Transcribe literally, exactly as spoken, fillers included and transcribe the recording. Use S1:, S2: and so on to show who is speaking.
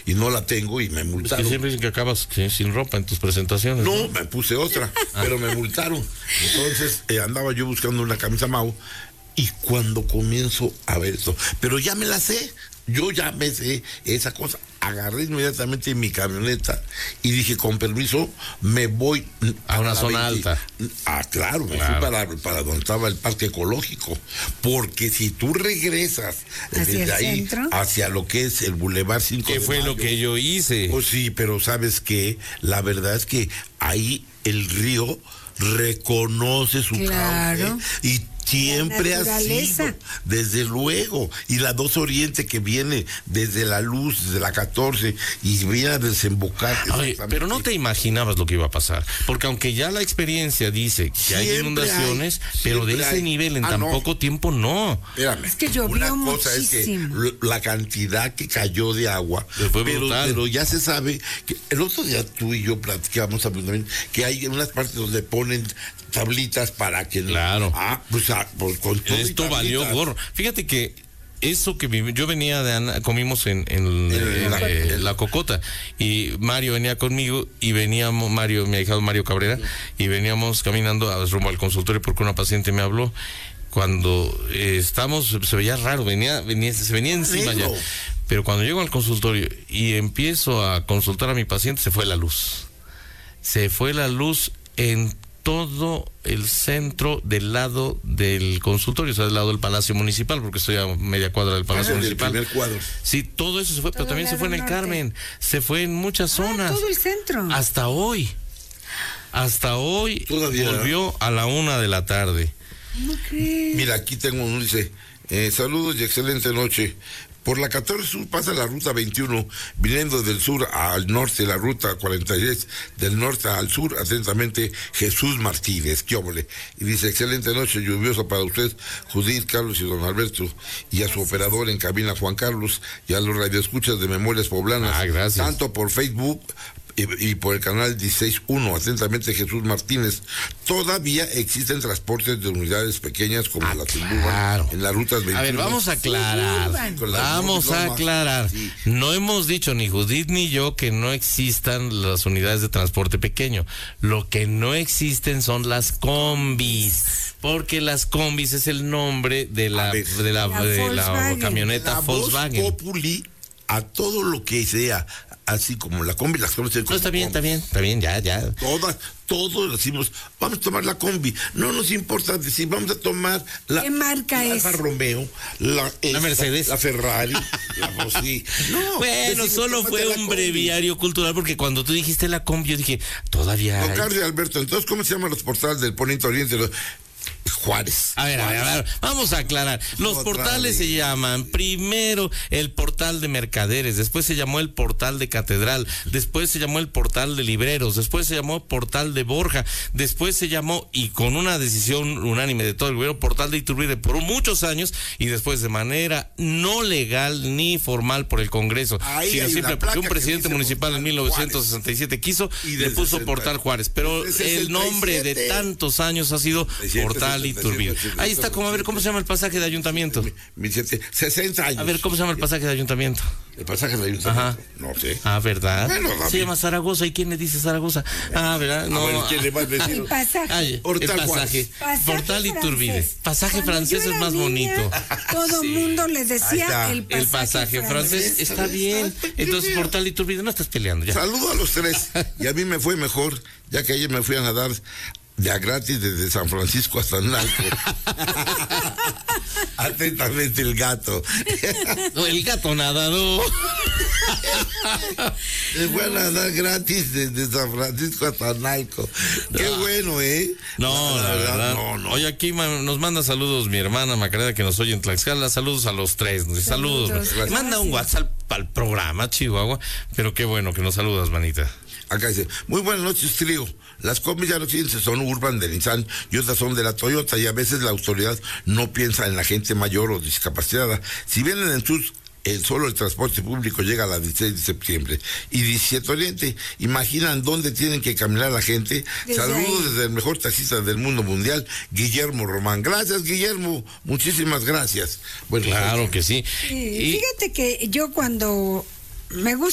S1: y no la tengo y me multaron.
S2: Es que siempre dicen que acabas ¿sí? sin ropa en tus presentaciones.
S1: No, ¿no? Me puse otra, pero me multaron. Entonces eh, andaba yo buscando una camisa Mau y cuando comienzo a ver esto, pero ya me la sé, yo ya me sé esa cosa. Agarré inmediatamente mi camioneta y dije, con permiso, me voy
S2: a una zona veinte. Alta.
S1: Ah, claro, me claro. fui para, para donde estaba el parque ecológico, porque si tú regresas desde ahí centro? hacia lo que es el Boulevard cinco de
S2: mayo. Que fue lo que yo hice.
S1: Pues sí, pero ¿sabes qué? La verdad es que ahí el río reconoce su
S3: claro.
S1: cauce y siempre ha sido, desde luego, y la dos Oriente que viene desde la Luz, desde la catorce, y viene a desembocar.
S2: Ay, pero no te imaginabas lo que iba a pasar, porque aunque ya la experiencia dice que siempre hay inundaciones, hay, pero de ese hay. nivel en ah, tan no. poco tiempo no.
S1: Espérame,
S3: es que llovió
S1: una
S3: muchísimo.
S1: cosa es que la cantidad que cayó de agua,
S2: fue
S1: pero,
S2: brutal.
S1: pero ya se sabe que el otro día tú y yo platicamos también que hay unas partes donde ponen tablitas para que
S2: claro
S1: ah pues, ah, pues con todo
S2: esto valió gorro. Fíjate que eso que vi, yo venía de Ana, comimos en, en, en, en, la, en la Cocota y Mario venía conmigo y veníamos, Mario, mi ahijado Mario Cabrera, y veníamos caminando a, rumbo al consultorio porque una paciente me habló. Cuando eh, estamos, se veía raro, venía, venía, se venía encima ya. Pero cuando llego al consultorio y empiezo a consultar a mi paciente, se fue la luz. Se fue la luz en todo el centro del lado del consultorio, o sea, del lado del Palacio Municipal, porque estoy a media cuadra del Palacio ah, Municipal.
S1: Del primer cuadro.
S2: Sí, todo eso se fue, todo pero también se fue en el norte. Carmen, se fue en muchas
S3: ah,
S2: zonas.
S3: Todo el centro.
S2: Hasta hoy. Hasta hoy
S1: Todavía
S2: volvió a la una de la tarde.
S3: ¿Cómo crees?
S1: Mira, aquí tengo uno, dice, eh, saludos y excelente noche. Por la catorce Sur pasa la ruta veintiuno, viniendo del sur al norte, la ruta cuarenta y seis, del norte al sur, atentamente, Jesús Martínez, qué óvole. Y dice, excelente noche, lluviosa para usted, Judith, Carlos y don Alberto, y a su operador en cabina, Juan Carlos, y a los radioescuchas de Memorias Poblanas,
S2: ah, gracias.
S1: Tanto por Facebook y, y por el canal dieciséis punto uno, atentamente Jesús Martínez. Todavía existen transportes de unidades pequeñas como
S2: ah,
S1: la
S2: claro.
S1: en las rutas veintiuno.
S2: A ver, vamos a aclarar, sí, vamos a aclarar. Sí. No hemos dicho ni Judith ni yo que no existan las unidades de transporte pequeño. Lo que no existen son las combis, porque las combis es el nombre de la, ver, de la, la, de la camioneta
S1: la
S2: Volkswagen.
S1: Voz populi a todo lo que sea, así como la combi, las combis.
S2: No, está bien, está bien, está bien, ya, ya.
S1: Todas, todos decimos, vamos a tomar la combi. No nos importa decir, vamos a tomar la.
S3: ¿Qué marca
S1: la
S3: es?
S1: Alfa Romeo, la,
S2: la Mercedes,
S1: la, la Ferrari, la sí.
S2: No, bueno, solo fue un breviario cultural, porque cuando tú dijiste la combi, yo dije, todavía.
S1: No, Carlos Alberto, entonces, ¿cómo se llaman los portales del Poniente Oriente? Los... Juárez.
S2: A ver, a ver, a ver, vamos a aclarar. Los Otra portales vez. se llaman, primero el portal de mercaderes, después se llamó el portal de catedral, después se llamó el portal de libreros, después se llamó portal de Borja, después se llamó, y con una decisión unánime de todo el gobierno, portal de Iturbide por muchos años, y después de manera no legal ni formal por el Congreso,
S1: Ahí
S2: sino siempre porque un presidente municipal en mil novecientos sesenta y siete quiso, le puso sesenta portal Juárez, pero el nombre de tantos años ha sido portal Iturbide. Ahí está, como a ver, ¿cómo se llama el pasaje de ayuntamiento?
S1: sesenta años.
S2: A ver, ¿cómo se llama el pasaje de ayuntamiento?
S1: El pasaje de ayuntamiento. Ajá. No sé.
S2: Ah, ¿verdad?
S1: Bueno,
S2: se llama Zaragoza. ¿Y quién le dice Zaragoza? Ah, ¿verdad? No.
S1: Ver, ¿quién le va a decir?
S3: El pasaje.
S2: Ay, el pasaje. pasaje Portal Iturbide. Pasaje Cuando francés es más niña, bonito.
S3: Todo el sí. mundo les decía el pasaje,
S2: el pasaje francés. francés. Está bien. Entonces, Portal Iturbide, no estás peleando ya.
S1: Saludo a los tres. Y a mí me fue mejor, ya que ayer me fui a nadar de a gratis desde San Francisco hasta Nalco. Atentamente el gato.
S2: No, el gato nadador.
S1: Se fue a nadar gratis desde San Francisco hasta Nalco. Qué no. bueno, ¿eh?
S2: No, la, la verdad, verdad. No, no. Oye, aquí nos manda saludos mi hermana Macarena, que nos oye en Tlaxcala. Saludos a los tres. Saludos. saludos. Manda un WhatsApp al programa, Chihuahua. Pero qué bueno que nos saludas, manita.
S1: Acá dice, muy buenas noches, trío. Las combis ya no existen, son Urban de Nissan y otras son de la Toyota, y a veces la autoridad no piensa en la gente mayor o discapacitada. Si vienen en sus, el solo el transporte público llega a la dieciséis de septiembre. Y diecisiete Oriente, ¿imaginan dónde tienen que caminar la gente? Desde Saludos ahí. Desde el mejor taxista del mundo mundial, Guillermo Román. Gracias, Guillermo, muchísimas gracias.
S2: Bueno, claro que sí.
S3: sí y... Fíjate que yo cuando me gusta